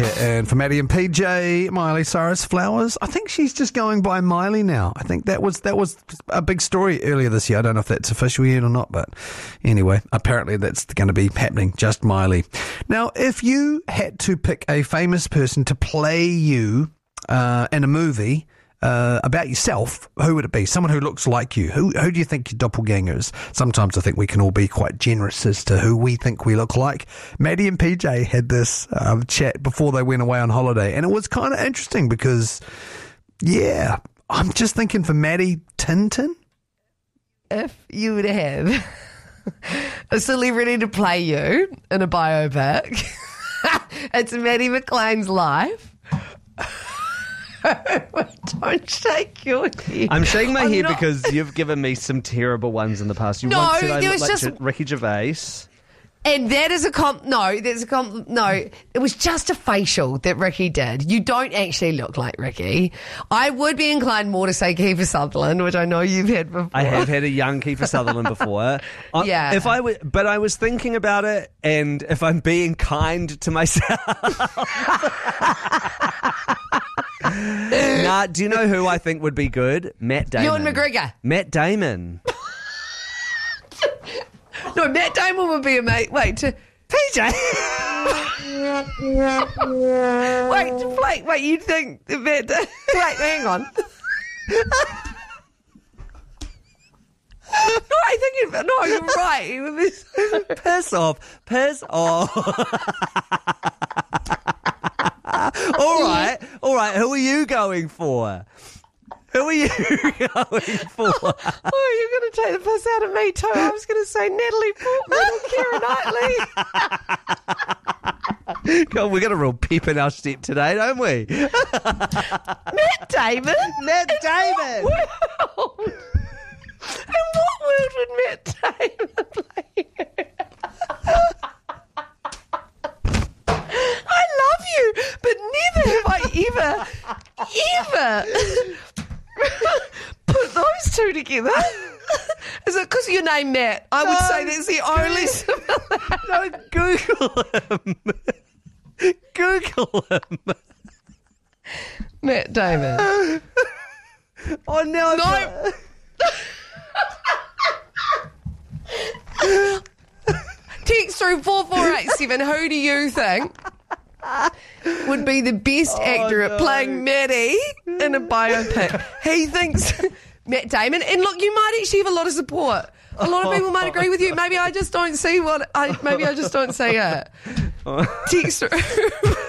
And for Maddie and PJ, Miley Cyrus Flowers. I think she's just going by Miley now. I think that was a big story earlier this year. I don't know if that's official yet or not, but anyway, apparently that's going to be happening. Just Miley. Now, if you had to pick a famous person to play you in a movie about yourself, who would it be? Someone who looks like you. Who do you think your doppelganger is? Sometimes I think we can all be quite generous as to who we think we look like. Maddie and PJ had this chat before they went away on holiday, and it was kind of interesting because, yeah, I'm just thinking for Maddie, Tintin. If you would have a celebrity to play you in a biopic, it's Maddie McLean's life. Don't shake your head. I'm shaking my head because you've given me some terrible ones in the past. Once said I look like Ricky Gervais. And that is no, it was just a facial that Ricky did. You don't actually look like Ricky. I would be inclined more to say Kiefer Sutherland, which I know you've had before. I have had a young Kiefer Sutherland before. Yeah. But I was thinking about it, and if I'm being kind to myself. Nah, do you know who I think would be good? Matt Damon. Ewan McGregor. Matt Damon. No, Matt Damon would be a mate. Wait, PJ. wait, you think that Matt Damon... Wait, hang on. No, you're right. He would be... Piss off. All right. Who are you going for? Oh, you're going to take the piss out of me too. I was going to say Natalie Portman or Keira Knightley. God, we got a real pep in our step today, don't we? Matt Damon? Matt Damon! In what world would Matt Damon play you? I love you, but never have I ever put those two together. Is it because of your name, Matt? I would say that's the only similarity. No, Google him. Matt Damon. Oh, no. Text through 4487. Who do you think would be the best actor at playing Maddie in a biopic? He thinks Matt Damon. And look, you might actually have a lot of support. A lot of people might agree with you. Maybe I just don't see it. Text through